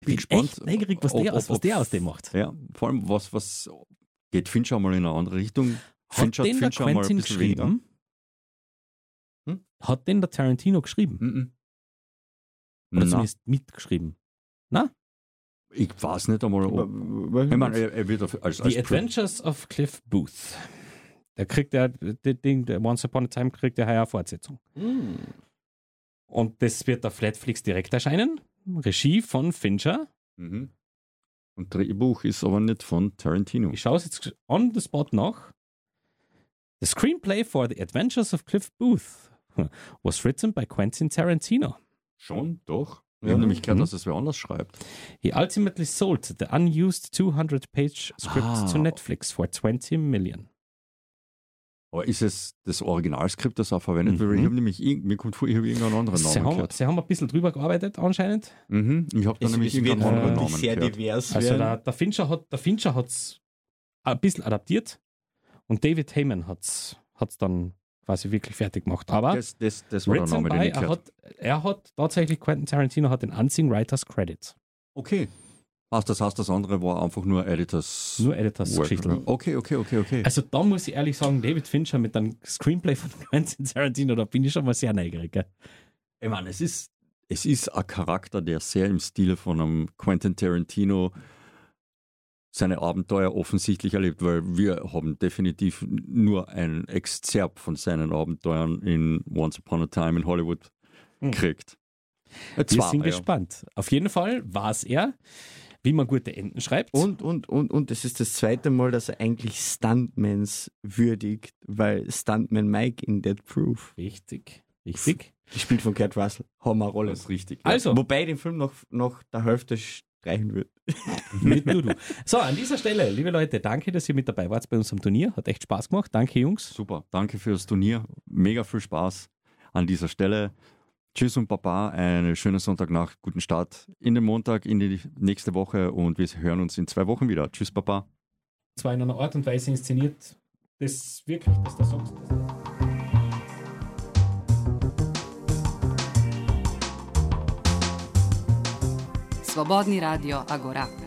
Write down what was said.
bin gespannt, echt neugierig, was der aus dem macht. Ja, vor allem, was geht Fincher mal in eine andere Richtung? Hat den der Quentin geschrieben? Hat den der Tarantino geschrieben? Oder zumindest mitgeschrieben? Na? Ich weiß nicht einmal, ob... Ich meine, er wird als The Adventures of Cliff Booth. Der kriegt der Once Upon a Time kriegt der eine Fortsetzung. Und das wird auf Netflix direkt erscheinen. Regie von Fincher. Und Drehbuch ist aber nicht von Tarantino. Ich schaue es jetzt on the spot nach. The screenplay for The Adventures of Cliff Booth was written by Quentin Tarantino. Schon? Doch? Ich habe nämlich gehört, dass es wer anders schreibt. He ultimately sold the unused 200-page script to Netflix for $20 million. Aber ist es das Originalskript, das auch verwendet wird? Ich habe nämlich, mir kommt vor, ich habe irgendeinen anderen Namen gehört. Sie haben ein bisschen drüber gearbeitet anscheinend. Ich habe da nämlich irgendeinen anderen Namen sehr gehört. divers also der Fincher hat es ein bisschen adaptiert und David Heyman hat es dann quasi wirklich fertig gemacht. Aber das war der Name, den ich gehört. Er hat tatsächlich, Quentin Tarantino hat den Unseen Writers Credit. Okay. Das heißt, das andere war einfach nur Editors. Nur Editors-Geschichten. Okay. Also da muss ich ehrlich sagen, David Fincher mit einem Screenplay von Quentin Tarantino, da bin ich schon mal sehr neugierig. Gell? Ich meine, es ist ein Charakter, der sehr im Stile von einem Quentin Tarantino seine Abenteuer offensichtlich erlebt, weil wir haben definitiv nur ein Exzerpt von seinen Abenteuern in Once Upon a Time in Hollywood gekriegt. Wir sind gespannt. Auf jeden Fall war es er, wie man gute Enden schreibt. Und es ist das zweite Mal, dass er eigentlich Stuntmans würdigt, weil Stuntman Mike in Dead Proof. Richtig. Gespielt von Kurt Russell. Hammerrolle. Das ist richtig. Also. Wobei den Film noch der Hälfte streichen wird. Nicht nur du. So, an dieser Stelle, liebe Leute, danke, dass ihr mit dabei wart bei unserem Turnier. Hat echt Spaß gemacht. Danke, Jungs. Super. Danke fürs Turnier. Mega viel Spaß an dieser Stelle. Tschüss und Baba, einen schönen Sonntagnacht, guten Start in den Montag, in die nächste Woche und wir hören uns in 2 Wochen wieder. Tschüss, Baba. Zwar in einer Art und Weise inszeniert, das wirklich, dass du sagst. Slobodni radio Agora.